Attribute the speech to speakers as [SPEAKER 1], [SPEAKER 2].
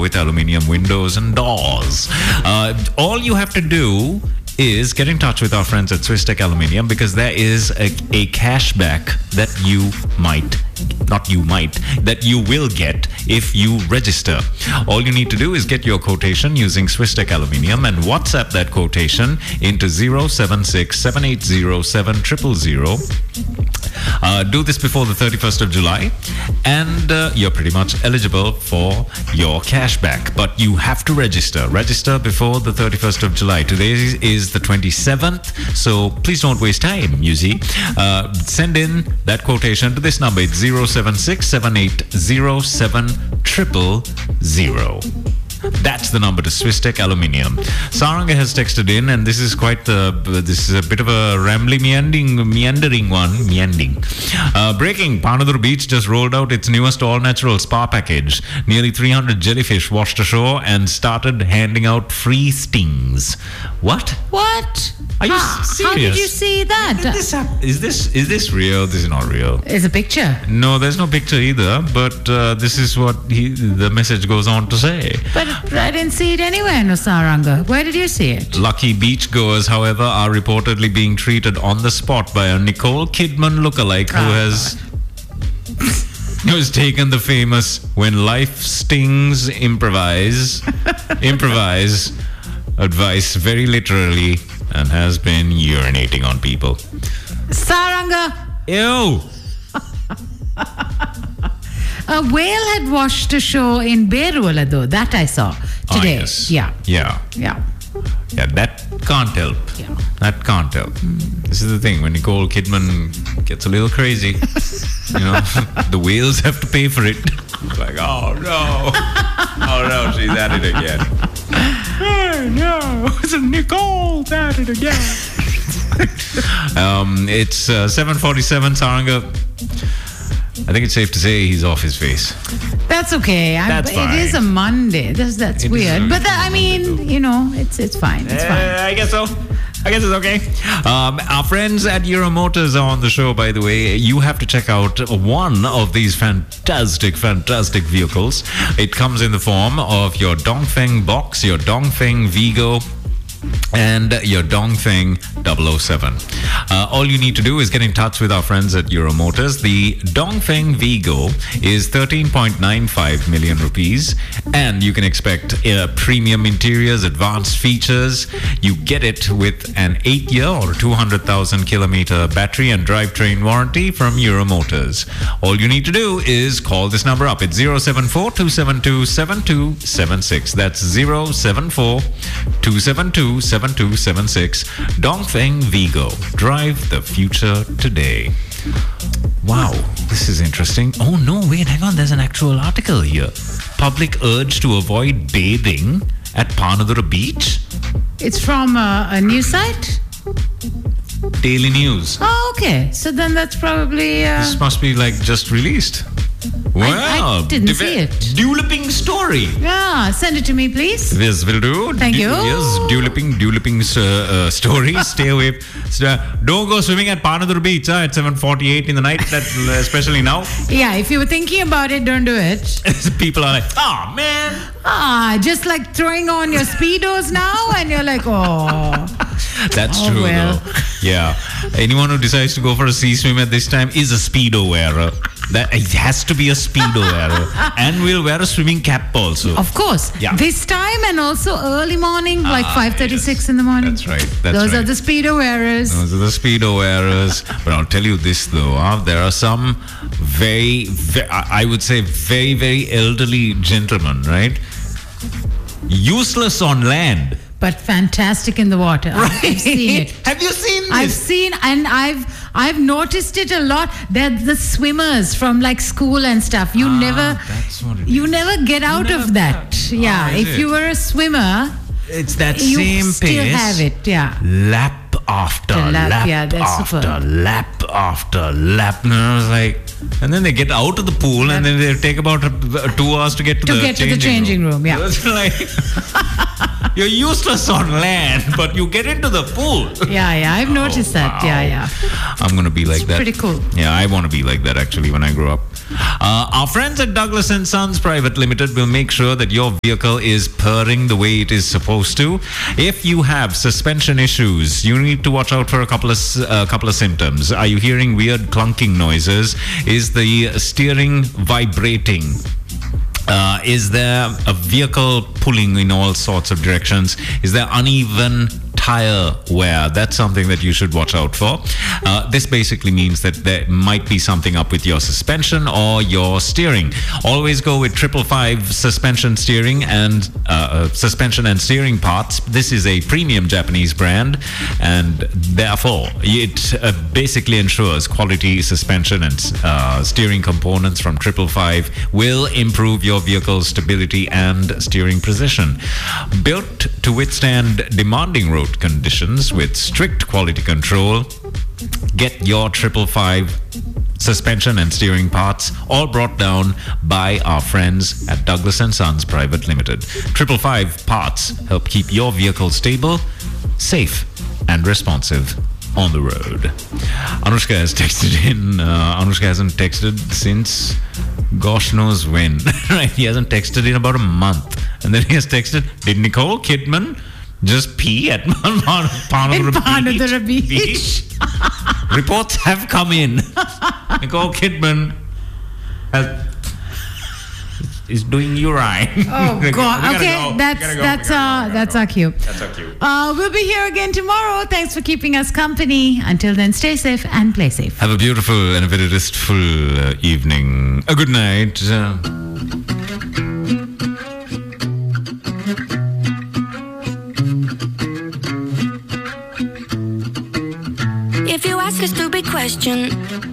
[SPEAKER 1] with aluminium windows and doors. All you have to do is get in touch with our friends at Swiss Tech Aluminium, because there is a cashback that that you will get if you register. All you need to do is get your quotation using Swiss Tech Aluminium and WhatsApp that quotation into 076 7807 000. Do this before the 31st of July and you're pretty much eligible for your cashback. But you have to register. Register before the 31st of July. Today is the 27th, so please don't waste time, you see. Send in that quotation to this number. It's 076 7807 000. That's the number to Swiss Tech Aluminium. Saranga has texted in, and this is quite this is a bit of a rambling, meandering one. Breaking: Panadur Beach just rolled out its newest all-natural spa package. Nearly 300 jellyfish washed ashore and started handing out free stings. What? Are you serious?
[SPEAKER 2] How did you see that?
[SPEAKER 1] Is this real? This is not real.
[SPEAKER 2] It's a picture.
[SPEAKER 1] No, there's no picture either. But this is what the message goes on to say.
[SPEAKER 2] But I didn't see it anywhere in Saranga. Where did you see it?
[SPEAKER 1] Lucky beachgoers, however, are reportedly being treated on the spot by a Nicole Kidman lookalike who has taken the famous "when life stings, improvise" advice very literally and has been urinating on people.
[SPEAKER 2] Saranga!
[SPEAKER 1] Ew!
[SPEAKER 2] A whale had washed ashore in Berula, though. That I saw today.
[SPEAKER 1] Yes.
[SPEAKER 2] Yeah,
[SPEAKER 1] that can't help.
[SPEAKER 2] Yeah.
[SPEAKER 1] That can't help. This is the thing. When Nicole Kidman gets a little crazy, the whales have to pay for it. It's like, oh no, she's at it again. Oh no, it's Nicole at it again. It's 7:47, Saranga. I think it's safe to say he's off his face.
[SPEAKER 2] That's okay.
[SPEAKER 1] That's fine.
[SPEAKER 2] It is a Monday. That's weird. But it's fine. It's fine.
[SPEAKER 1] I guess so. I guess it's okay. Our friends at Euromotors are on the show, by the way. You have to check out one of these fantastic vehicles. It comes in the form of your Dongfeng Box, your Dongfeng Vigo, and your Dongfeng 007. All you need to do is get in touch with our friends at Euromotors. The Dongfeng Vigo is 13.95 million rupees, and you can expect premium interiors, advanced features. You get it with an 8-year or 200,000 kilometer battery and drivetrain warranty from Euromotors. All you need to do is call this number up. It's 074-272-7276. That's 074-272-7276. Dongfeng Vigo. Drive the future today. Wow, this is interesting. Oh no, wait, hang on. There's an actual article here. Public urge to avoid bathing at Panadura Beach.
[SPEAKER 2] It's from a news site?
[SPEAKER 1] Daily News.
[SPEAKER 2] Oh, okay. So then that's probably...
[SPEAKER 1] This must be just released. Well,
[SPEAKER 2] I didn't see it.
[SPEAKER 1] Developing story.
[SPEAKER 2] Yeah, send it to me, please.
[SPEAKER 1] This will do.
[SPEAKER 2] Thank you.
[SPEAKER 1] Yes, developing story. Stay away. Don't go swimming at Panadur Beach at 7:48 in the night, especially now.
[SPEAKER 2] Yeah, if you were thinking about it, don't do it.
[SPEAKER 1] People are like, oh, man.
[SPEAKER 2] Just like throwing on your Speedos now, and you're like, oh.
[SPEAKER 1] That's true,
[SPEAKER 2] well.
[SPEAKER 1] though. Yeah. Anyone who decides to go for a sea swim at this time is a Speedo wearer. That it has to be a Speedo wearer. And we'll wear a swimming cap also.
[SPEAKER 2] Of course.
[SPEAKER 1] Yeah.
[SPEAKER 2] This time and also early morning, like 5:36 in the morning.
[SPEAKER 1] That's right.
[SPEAKER 2] Those are the Speedo wearers.
[SPEAKER 1] Those are the Speedo wearers. But I'll tell you this, though. There are some very, I would say, very, very elderly gentlemen, right? Useless on land,
[SPEAKER 2] but fantastic in the water.
[SPEAKER 1] Right.
[SPEAKER 2] I've seen it.
[SPEAKER 1] Have you seen this?
[SPEAKER 2] I've seen, and I've noticed it a lot. They're the swimmers from school and stuff. You never get out of that. Yeah, if you were a swimmer,
[SPEAKER 1] it's that
[SPEAKER 2] you
[SPEAKER 1] same
[SPEAKER 2] still
[SPEAKER 1] pace.
[SPEAKER 2] have it. Yeah.
[SPEAKER 1] Lap after lap,
[SPEAKER 2] yeah, that's
[SPEAKER 1] after
[SPEAKER 2] super.
[SPEAKER 1] lap after lap. And I was like, and then they get out of the pool, and then they take about 2 hours to get to the changing room.
[SPEAKER 2] Yeah.
[SPEAKER 1] So it's like You're useless on land, but you get into the pool.
[SPEAKER 2] Yeah, I've noticed that.
[SPEAKER 1] Wow.
[SPEAKER 2] Yeah.
[SPEAKER 1] I'm going to be like that.
[SPEAKER 2] Pretty cool.
[SPEAKER 1] Yeah, I want to be like that actually when I grow up. Our friends at Douglas & Sons Private Limited will make sure that your vehicle is purring the way it is supposed to. If you have suspension issues, you need to watch out for a couple of symptoms. Are you hearing weird clunking noises? Is the steering vibrating? Is there a vehicle pulling in all sorts of directions? Is there uneven tire wear? That's something that you should watch out for. This basically means that there might be something up with your suspension or your steering. Always go with 555 suspension steering and suspension and steering parts. This is a premium Japanese brand, and therefore it basically ensures quality suspension and steering components from 555 will improve your vehicle's stability and steering precision. Built to withstand demanding road conditions with strict quality control, get your 555 suspension and steering parts all brought down by our friends at Douglas & Sons Private Limited. 555 parts help keep your vehicle stable, safe, and responsive on the road. Anushka has texted in. Anushka hasn't texted since gosh knows when. Right? He hasn't texted in about a month. And then he has texted, did Nicole Kidman just pee at Panadura Beach? Reports have come in. Nicole Kidman is doing urine.
[SPEAKER 2] Oh God! Okay, that's our cue.
[SPEAKER 1] That's our cue.
[SPEAKER 2] We'll be here again tomorrow. Thanks for keeping us company. Until then, stay safe and play safe.
[SPEAKER 1] Have a beautiful and a very restful evening. A good night.
[SPEAKER 3] If you ask a stupid question,